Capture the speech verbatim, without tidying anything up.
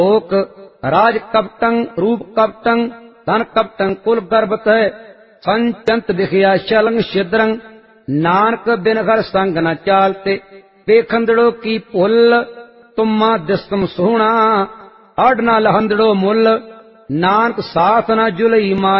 लोक राज कपटं रूप कपटं धन कपटं कुल गर्भत है संचंत दिखिया शलंग छिद्रंग नानक बिन घर संग न चालते बेखंदड़ो की पुल तुम्मा दिस्तम सोहना अड न लहंदड़ो मुल नानक साथ न जुलई माया